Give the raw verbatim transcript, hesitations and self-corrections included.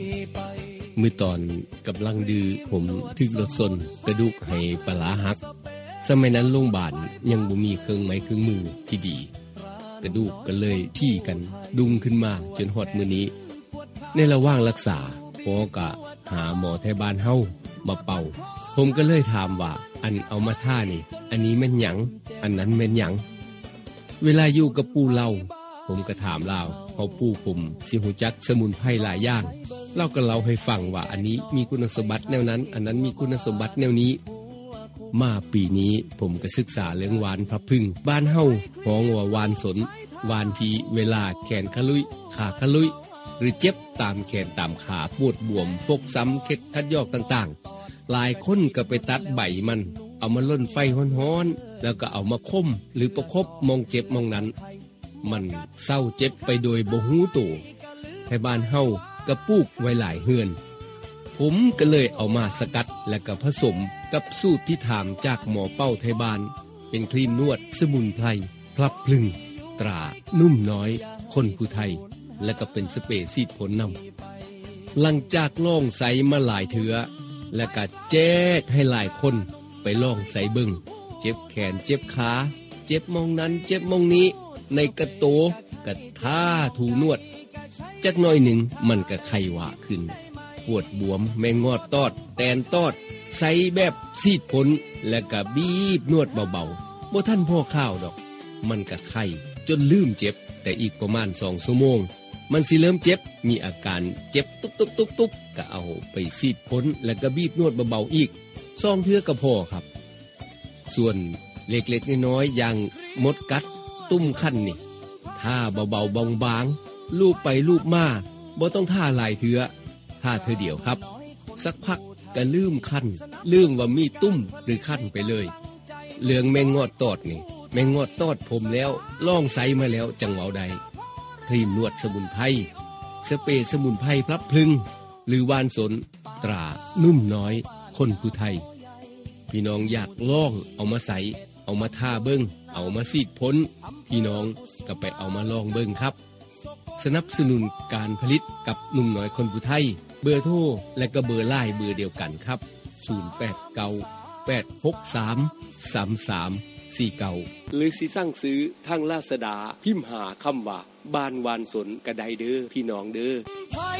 มื้อตอนกําลังดื้อผมถึกรถชนกระดูกให้ปลาหักสมัยนั้นโรงบาลยังบ่มีเครื่องไม้เครื่องมือที่ดีกระดูกก็เลยที่กันดุงขึ้นมาจนฮอดมื้อนี้ในระหว่างรักษาหมอก็หาหมอแถวบ้านเฮามาเป่าผมก็เลยถามว่าอันเอามาท่านี่อันนี้แม่นหยังอันนั้นแม่นหยังเวลาอยู่กับปู่เราผมก็ถามลาวเพราะปู่ผมสิฮู้จักสมุนไพรหลายอย่างเราก็เล่าให้ฟังว่าอันนี้มีคุณสมบัติแนวนั้นอันนั้นมีคุณสมบัติแนวนี้มาปีนี้ผมก็ศึกษาเรื่องหวานพระพึ่งบ้านเฮาฮ้องว่าหวานสนหวานที่เวลาแขนขลุยขาขลุยหรือเจ็บตามแขนตามขาปวดบวมฟกซ้ำเข็ดคัดยอกต่างๆหลายคนก็ไปตัดใบมันเอามาล่นไฟร้อนๆแล้วก็เอามาคมหรือประคบมองเจ็บมองนั้นมันเศร้าเจ็บไปโดยบ่ฮู้ตัวให้บ้านเฮาก็ปลูกไว้หลายเฮือนผมก็เลยเอามาสกัดและก็ผสมกับสูตรที่ถามจากหมอเป้าไทยบ้านเป็นครีมนวดสมุนไพรพลับพลึงตรานุ่มน้อยคนผู้ไทยและก็เป็นสเปรย์ฉีดผลนําหลังจากลองใส่มาหลายเถือและก็แจ้กให้หลายคนไปลองใส่เบิ่งเจ็บแขนเจ็บขาเจ็บมองนั้นเจ็บมองนี้ในกระโตกระท่าถูนวดจักหน่อยหนึ่งมันก็ไข้หวาขึ้นปวดบวมแมงงอดตอดแตนตอดใส่แบบซีดผลและก็บีบนวดเบาๆบ่ทันพอข้าวดอกมันก็ไข้จนลืมเจ็บแต่อีกประมาณสองชั่วโมงมันสิเริ่มเจ็บมีอาการเจ็บตุกๆๆๆก็เอาไปซีดผลแล้วก็บีบนวดเบาๆอีกสองเทื่อก็พอครับส่วนเล็กๆน้อยๆอย่างมดกัดตุ้มคันนี่ถ้าเบาๆบางๆลูบไปลูบมาบ่ต้องท่าหลายเทื่อท่าเทื่อเดียวครับสักพักก็ลืมคันลืมว่ามีตุ้มหรือคันไปเลยเรื่องแมงงอดตอดนี่แมงงอดตอดผมแล้วลองใส่มาแล้วจังเว้าใดครีมนวดสมุนไพรสเปรย์สมุนไพรพลับพลึงหรือวานสนตรานุ่มน้อยคนผู้ไทยพี่น้องอยากลองเอามาใส่เอามาทาเบิ่งเอามาซีดพ้นพี่น้องก็ไปเอามาลองเบิ่งครับสนับสนุนการผลิตกับหนุ่มน้อยคนผู้ไทยเบอร์โทรและก็เบอร์ไลน์เบอร์เดียวกันครับศูนย์ แปด เก้า แปด หก สาม สาม สาม สี่ เก้าหรือสิสั่งซื้อทางลาซาดาพิมพ์หาคําว่าบ้านวานสนก็ได้เด้อพี่น้องเด้อ